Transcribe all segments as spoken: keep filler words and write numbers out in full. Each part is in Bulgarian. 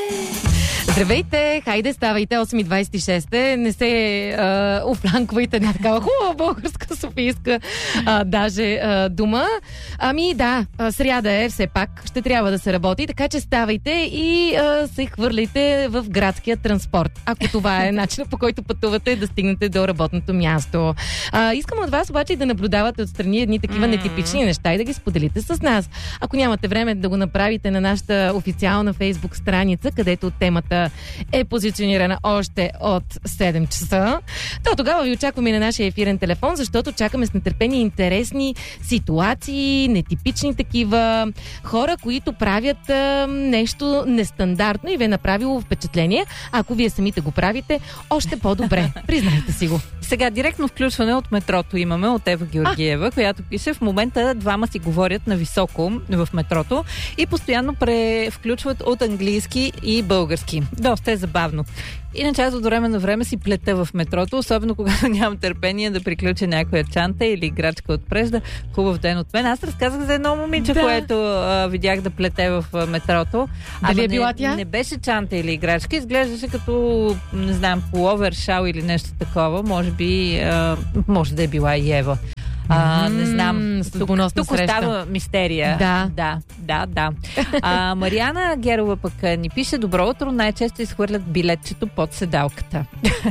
Здравейте, хайде, ставайте, осем и двайсет и шест. Не се а, офланквайте една такава хубава българска, софийска а, даже а, дума. Ами да, а, сряда е все пак, ще трябва да се работи, така че ставайте и а, се хвърляйте в градския транспорт, ако това е начинът, по който пътувате да стигнете до работното място. А, искам от вас обаче да наблюдавате отстрани едни такива mm. нетипични неща и да ги споделите с нас. Ако нямате време да го направите на нашата официална фейсбук страница, където темата е позиционирана още от седем часа, то тогава ви очакваме на нашия ефирен телефон, защото чакаме с нетърпение интересни ситуации, нетипични такива, хора, които правят а, нещо нестандартно и ви е направило впечатление. Ако вие самите го правите, още по-добре. Признайте си го. Сега директно включване от метрото имаме от Ева Георгиева, а? която пише: в момента двама си говорят на високо в метрото и постоянно превключват от английски и български. Доста е забавно. Иначе аз от време на време си плета в метрото, особено когато нямам търпение да приключа някоя чанта или играчка от прежда. Хубав ден от мен. Аз разказах за едно момиче, да. което а, видях да плете в а, метрото. Дали а, е била не, тя? Не беше чанта или играчка, изглеждаше като, не знам, пуловер, шал или нещо такова. Може би, а, може да е била и Ева. А, не знам. Тук, тук остава мистерия. Да. Да, да, да. А, Мариана Герова пък ни пише: добро утро, най-често изхвърлят билетчето под седалката.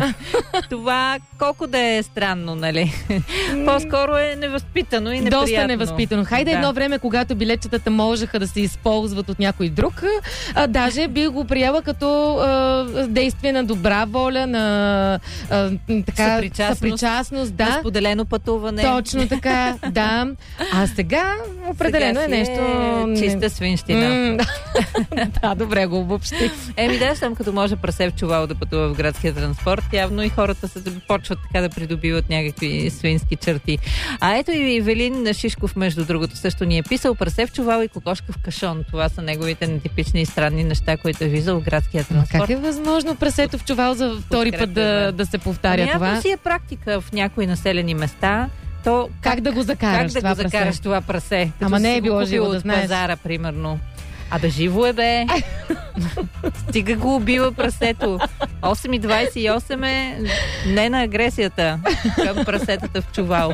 Това колко да е странно, нали? По-скоро е невъзпитано и неприятно. Доста невъзпитано. Хайде, да. Едно време, когато билетчетата можеха да се използват от някой друг, а, даже би го приела като а, действие на добра воля, на а, така, съпричастност, съпричастност, да. На споделено пътуване. Точно така, да. А сега определено сега е нещо... Е чиста свинщина. М- да, добре го обобщи. Еми да, съм като може прасе в чувал да пътува в градския транспорт. Явно и хората се почват така да придобиват някакви свински черти. А ето и Ивелин Шишков, между другото, също ни е писал: прасе в чувал и кокошка в кашон. Това са неговите нетипични и странни неща, които е виждал в градския транспорт. Как е възможно прасето в чувал за втори път да, да се повтаря ами, това? Явно си е практика в някои населени места. То, как, как да го закараш, как да това, го закараш прасе? това прасе? Като Ама не е било било живо, да знаеш. От пазара, примерно. А да живо е, бе. Стига го убива прасето. осем и двайсет и осем е не на агресията към прасетата в чувал.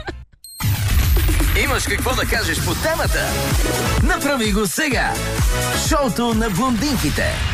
Имаш какво да кажеш по темата? Направи го сега! Шоуто на блондинките.